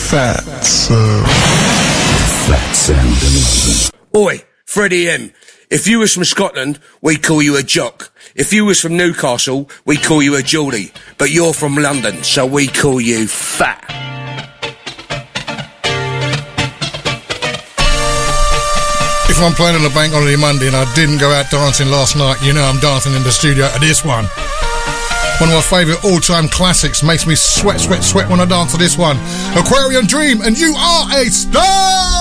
Fat Sound. Fat Sound in London. Oi, Freddie M. If you was from Scotland, we call you a jock. If you was from Newcastle, we call you a Geordie. But you're from London, so we call you fat. If I'm playing on a bank holiday Monday and I didn't go out dancing last night, you know I'm dancing in the studio to this one. One of my favourite all-time classics, makes me sweat when I dance to this one. Aquarian Dream, and you are a star!